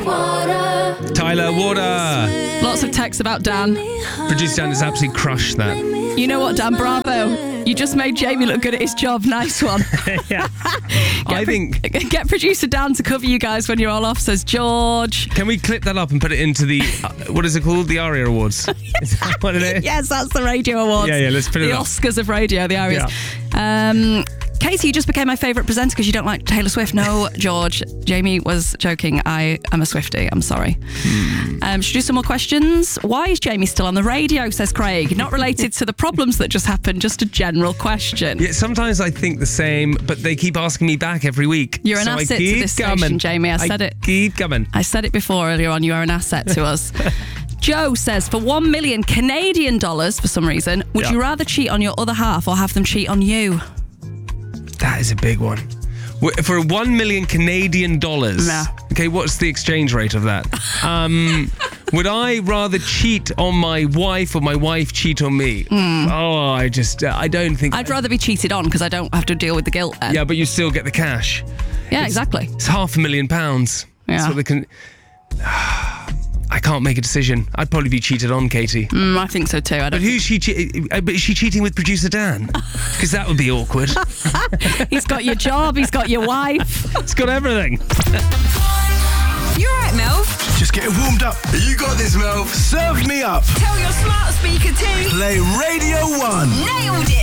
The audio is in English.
Tyler, water. Lots of texts about Dan. Producer Dan has absolutely crushed that. You know what, Dan? Bravo. You just made Jamie look good at his job. Nice one. Yeah. I think... Get producer Dan to cover you guys when you're all off, says George. Can we clip that up and put it into the... what is it called? The ARIA Awards. Is that what it is? Yes, that's the Radio Awards. Yeah, let's put it the up. Oscars of radio, the Arias. Yeah. Katie, you just became my favourite presenter because you don't like Taylor Swift. No, George. Jamie was joking. I am a Swiftie. I'm sorry. Should we do some more questions? Why is Jamie still on the radio, says Craig? Not related to the problems that just happened, just a general question. Yeah, sometimes I think the same, but they keep asking me back every week. You're an asset to this station, Jamie. I said it. Keep coming. I said it before earlier on. You are an asset to us. Joe says, for 1 million Canadian dollars, for some reason, would you rather cheat on your other half or have them cheat on you? That is a big one. For 1 million Canadian dollars. Yeah. Okay, what's the exchange rate of that? Would I rather cheat on my wife or my wife cheat on me? Oh, I don't think... I'd rather be cheated on because I don't have to deal with the guilt then. Yeah, but you still get the cash. Yeah, exactly. It's £500,000. Yeah. That's what they can... I can't make a decision. I'd probably be cheated on, Katie. I think so too. But who's she? But is she cheating with producer Dan? Because that would be awkward. He's got your job. He's got your wife. It's got everything. You alright, Melv? Just getting warmed up. You got this, Melv. Serve me up. Tell your smart speaker to Play Radio 1. Nailed it.